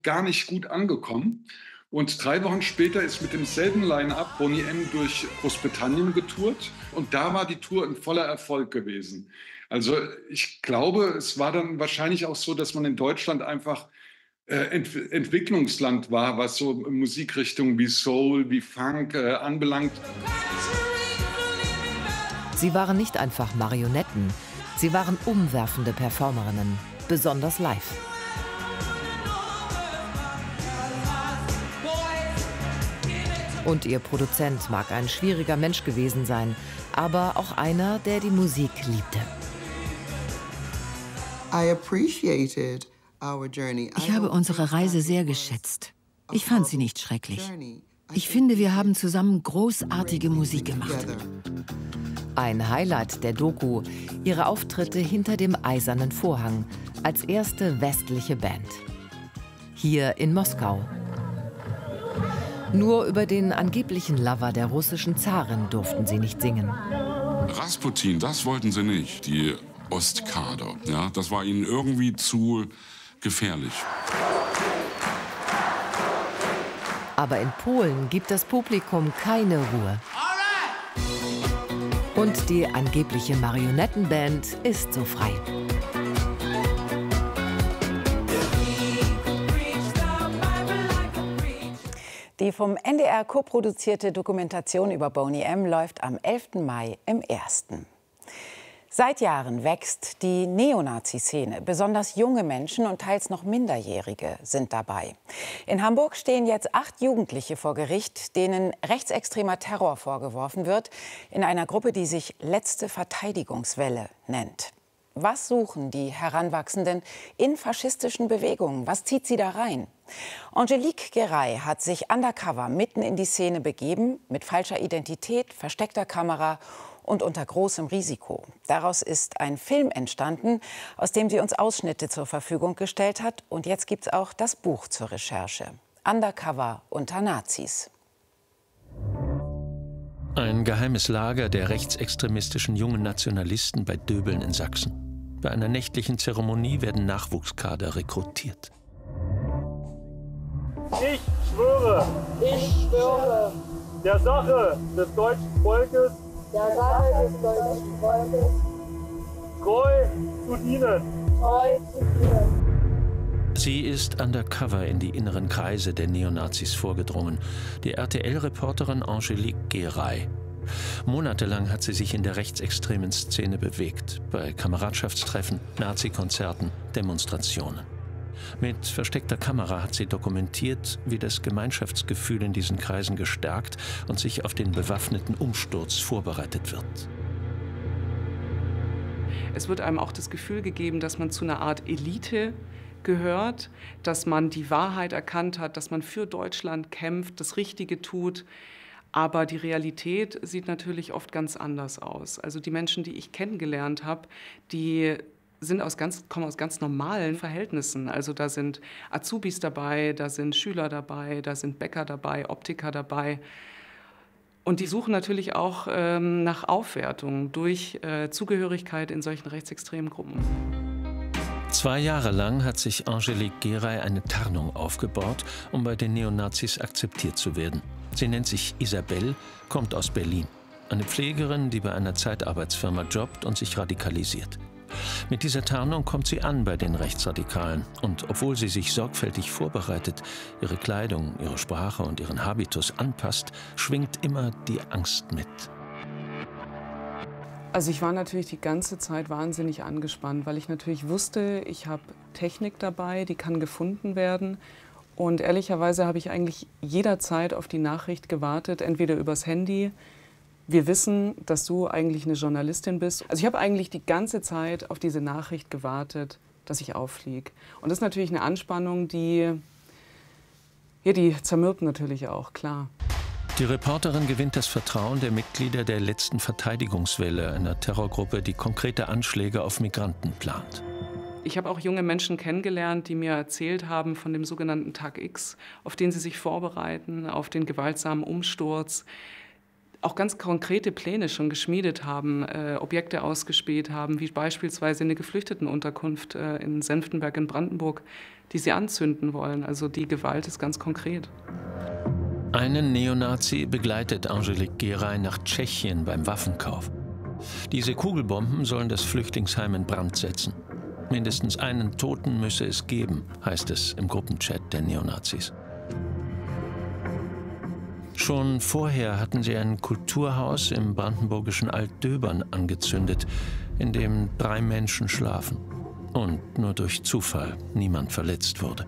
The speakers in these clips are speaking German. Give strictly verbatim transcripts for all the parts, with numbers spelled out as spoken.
gar nicht gut angekommen. Und drei Wochen später ist mit demselben Line-Up Boney M durch Großbritannien getourt. Und da war die Tour ein voller Erfolg gewesen. Also ich glaube, es war dann wahrscheinlich auch so, dass man in Deutschland einfach äh, Ent Entwicklungsland war, was so Musikrichtungen wie Soul, wie Funk äh, anbelangt. Sie waren nicht einfach Marionetten, sie waren umwerfende Performerinnen, besonders live. Und ihr Produzent mag ein schwieriger Mensch gewesen sein, aber auch einer, der die Musik liebte. Ich habe unsere Reise sehr geschätzt. Ich fand sie nicht schrecklich. Ich finde, wir haben zusammen großartige Musik gemacht. Ein Highlight der Doku, ihre Auftritte hinter dem Eisernen Vorhang als erste westliche Band. Hier in Moskau. Nur über den angeblichen Lover der russischen Zarin durften sie nicht singen. Rasputin, das wollten sie nicht, die Ostkader. Ja, das war ihnen irgendwie zu gefährlich. Aber in Polen gibt das Publikum keine Ruhe. Und die angebliche Marionettenband ist so frei. Die vom N D R co-produzierte Dokumentation über Boney M. läuft am elften Mai im Ersten. Seit Jahren wächst die Neonazi-Szene. Besonders junge Menschen und teils noch Minderjährige sind dabei. In Hamburg stehen jetzt acht Jugendliche vor Gericht, denen rechtsextremer Terror vorgeworfen wird, in einer Gruppe, die sich Letzte Verteidigungswelle nennt. Was suchen die Heranwachsenden in faschistischen Bewegungen? Was zieht sie da rein? Angelique Geray hat sich undercover mitten in die Szene begeben, mit falscher Identität, versteckter Kamera und unter großem Risiko. Daraus ist ein Film entstanden, aus dem sie uns Ausschnitte zur Verfügung gestellt hat. Und jetzt gibt es auch das Buch zur Recherche. Undercover unter Nazis. Ein geheimes Lager der rechtsextremistischen jungen Nationalisten bei Döbeln in Sachsen. Bei einer nächtlichen Zeremonie werden Nachwuchskader rekrutiert. Ich schwöre, ich schwöre, der Sache des deutschen Volkes, der Sache des deutschen Volkes, treu zu dienen, treu zu dienen. Sie ist undercover in die inneren Kreise der Neonazis vorgedrungen. Die R T L-Reporterin Angelique Geray. Monatelang hat sie sich in der rechtsextremen Szene bewegt. Bei Kameradschaftstreffen, Nazi-Konzerten, Demonstrationen. Mit versteckter Kamera hat sie dokumentiert, wie das Gemeinschaftsgefühl in diesen Kreisen gestärkt und sich auf den bewaffneten Umsturz vorbereitet wird. Es wird einem auch das Gefühl gegeben, dass man zu einer Art Elite gehört, dass man die Wahrheit erkannt hat, dass man für Deutschland kämpft, das Richtige tut. Aber die Realität sieht natürlich oft ganz anders aus. Also die Menschen, die ich kennengelernt habe, die sind aus ganz, kommen aus ganz normalen Verhältnissen. Also da sind Azubis dabei, da sind Schüler dabei, da sind Bäcker dabei, Optiker dabei. Und die suchen natürlich auch ähm, nach Aufwertung durch äh, Zugehörigkeit in solchen rechtsextremen Gruppen. Zwei Jahre lang hat sich Angelique Geray eine Tarnung aufgebaut, um bei den Neonazis akzeptiert zu werden. Sie nennt sich Isabelle, kommt aus Berlin. Eine Pflegerin, die bei einer Zeitarbeitsfirma jobbt und sich radikalisiert. Mit dieser Tarnung kommt sie an bei den Rechtsradikalen. Und obwohl sie sich sorgfältig vorbereitet, ihre Kleidung, ihre Sprache und ihren Habitus anpasst, schwingt immer die Angst mit. Also ich war natürlich die ganze Zeit wahnsinnig angespannt, weil ich natürlich wusste, ich habe Technik dabei, die kann gefunden werden. Und ehrlicherweise habe ich eigentlich jederzeit auf die Nachricht gewartet, entweder übers Handy. Wir wissen, dass du eigentlich eine Journalistin bist. Also ich habe eigentlich die ganze Zeit auf diese Nachricht gewartet, dass ich auffliege. Und das ist natürlich eine Anspannung, die, ja, die zermürbt natürlich auch, klar. Die Reporterin gewinnt das Vertrauen der Mitglieder der Letzten Verteidigungswelle, einer Terrorgruppe, die konkrete Anschläge auf Migranten plant. Ich habe auch junge Menschen kennengelernt, die mir erzählt haben von dem sogenannten Tag X, auf den sie sich vorbereiten, auf den gewaltsamen Umsturz. auch ganz konkrete Pläne schon geschmiedet haben, äh, Objekte ausgespäht haben, wie beispielsweise eine Geflüchtetenunterkunft äh, in Senftenberg in Brandenburg, die sie anzünden wollen. Also die Gewalt ist ganz konkret. Einen Neonazi begleitet Angelique Geray nach Tschechien beim Waffenkauf. Diese Kugelbomben sollen das Flüchtlingsheim in Brand setzen. Mindestens einen Toten müsse es geben, heißt es im Gruppenchat der Neonazis. Schon vorher hatten sie ein Kulturhaus im brandenburgischen Altdöbern angezündet, in dem drei Menschen schlafen. Und nur durch Zufall niemand verletzt wurde.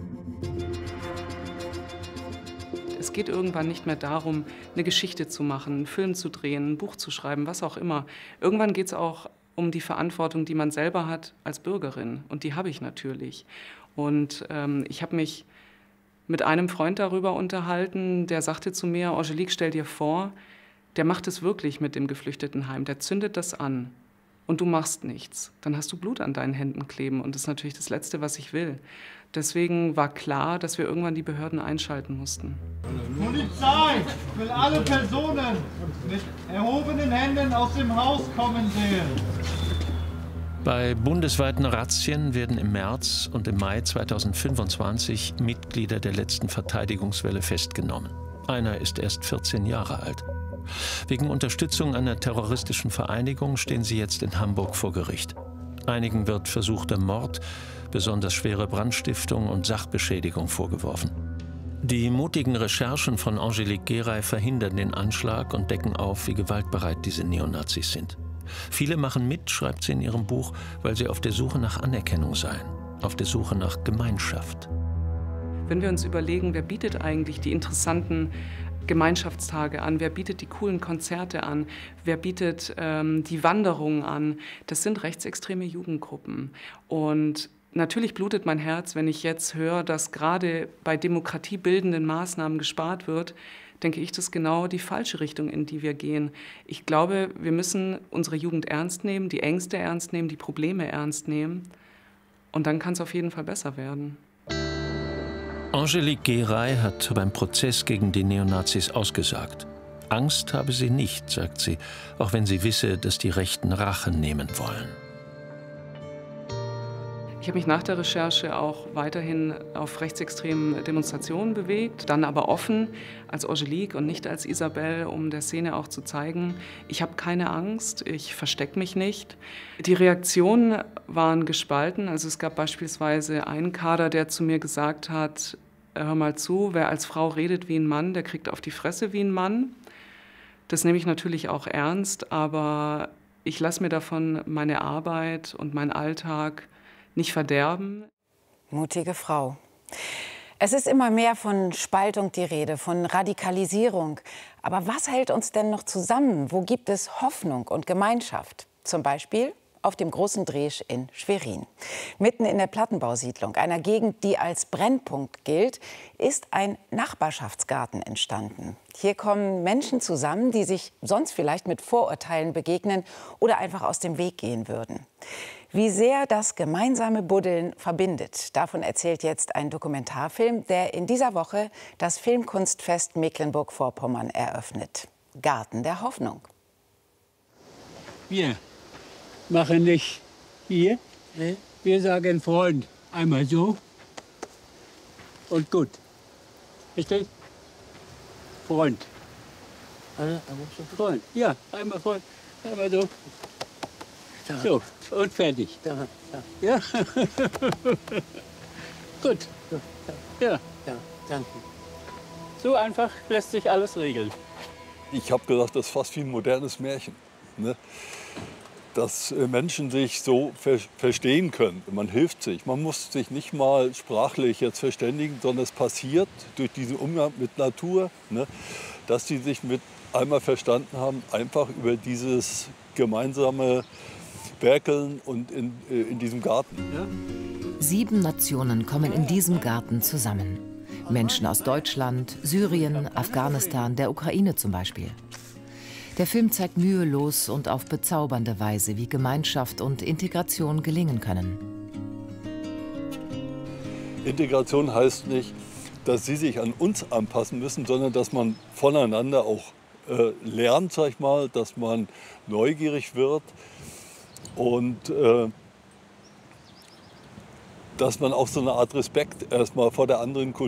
Es geht irgendwann nicht mehr darum, eine Geschichte zu machen, einen Film zu drehen, ein Buch zu schreiben, was auch immer. Irgendwann geht es auch um die Verantwortung, die man selber hat als Bürgerin. Und die habe ich natürlich. Und ähm, ich habe mich mit einem Freund darüber unterhalten, der sagte zu mir, Angelique, stell dir vor, der macht es wirklich mit dem Geflüchtetenheim, der zündet das an und du machst nichts. Dann hast du Blut an deinen Händen kleben und das ist natürlich das Letzte, was ich will. Deswegen war klar, dass wir irgendwann die Behörden einschalten mussten. Polizei will alle Personen mit erhobenen Händen aus dem Haus kommen sehen. Bei bundesweiten Razzien werden im März und im Mai zweitausendfünfundzwanzig Mitglieder der letzten Verteidigungswelle festgenommen. Einer ist erst vierzehn Jahre alt. Wegen Unterstützung einer terroristischen Vereinigung stehen sie jetzt in Hamburg vor Gericht. Einigen wird versuchter Mord, besonders schwere Brandstiftung und Sachbeschädigung vorgeworfen. Die mutigen Recherchen von Angelique Geray verhindern den Anschlag und decken auf, wie gewaltbereit diese Neonazis sind. Viele machen mit, schreibt sie in ihrem Buch, weil sie auf der Suche nach Anerkennung seien, auf der Suche nach Gemeinschaft. Wenn wir uns überlegen, wer bietet eigentlich die interessanten Gemeinschaftstage an, wer bietet die coolen Konzerte an, wer bietet ähm, die Wanderungen an, das sind rechtsextreme Jugendgruppen. Und natürlich blutet mein Herz, wenn ich jetzt höre, dass gerade bei demokratiebildenden Maßnahmen gespart wird, denke ich, das ist genau die falsche Richtung, in die wir gehen. Ich glaube, wir müssen unsere Jugend ernst nehmen, die Ängste ernst nehmen, die Probleme ernst nehmen. Und dann kann es auf jeden Fall besser werden. Angelique Geray hat beim Prozess gegen die Neonazis ausgesagt. Angst habe sie nicht, sagt sie, auch wenn sie wisse, dass die Rechten Rache nehmen wollen. Ich habe mich nach der Recherche auch weiterhin auf rechtsextremen Demonstrationen bewegt, dann aber offen als Angelique und nicht als Isabelle, um der Szene auch zu zeigen, ich habe keine Angst, ich verstecke mich nicht. Die Reaktionen waren gespalten. Also es gab beispielsweise einen Kader, der zu mir gesagt hat, hör mal zu, wer als Frau redet wie ein Mann, der kriegt auf die Fresse wie ein Mann. Das nehme ich natürlich auch ernst, aber ich lasse mir davon meine Arbeit und meinen Alltag nicht verderben. Mutige Frau. Es ist immer mehr von Spaltung die Rede, von Radikalisierung. Aber was hält uns denn noch zusammen? Wo gibt es Hoffnung und Gemeinschaft? Zum Beispiel auf dem Großen Dresch in Schwerin. Mitten in der Plattenbausiedlung, einer Gegend, die als Brennpunkt gilt, ist ein Nachbarschaftsgarten entstanden. Hier kommen Menschen zusammen, die sich sonst vielleicht mit Vorurteilen begegnen oder einfach aus dem Weg gehen würden. Wie sehr das gemeinsame Buddeln verbindet, davon erzählt jetzt ein Dokumentarfilm, der in dieser Woche das Filmkunstfest Mecklenburg-Vorpommern eröffnet. Garten der Hoffnung. Wir machen nicht hier. Wir sagen Freund. Einmal so und gut. Richtig? Freund. Freund. Ja, einmal Freund. Einmal so. So, und fertig. Ja? Gut. Ja. Danke. So einfach lässt sich alles regeln. Ich habe gedacht, das ist fast wie ein modernes Märchen. Ne? Dass Menschen sich so ver verstehen können. Man hilft sich. Man muss sich nicht mal sprachlich jetzt verständigen, sondern es passiert durch diesen Umgang mit Natur, ne? Dass sie sich mit einmal verstanden haben, einfach über dieses gemeinsame Werkeln und in, in diesem Garten. Ja? Sieben Nationen kommen in diesem Garten zusammen. Menschen aus Deutschland, Syrien, Afghanistan, der Ukraine zum Beispiel. Der Film zeigt mühelos und auf bezaubernde Weise, wie Gemeinschaft und Integration gelingen können. Integration heißt nicht, dass sie sich an uns anpassen müssen, sondern dass man voneinander auch äh, lernt, sag ich mal, dass man neugierig wird und dass man auch so eine Art Respekt erstmal vor der anderen Kultur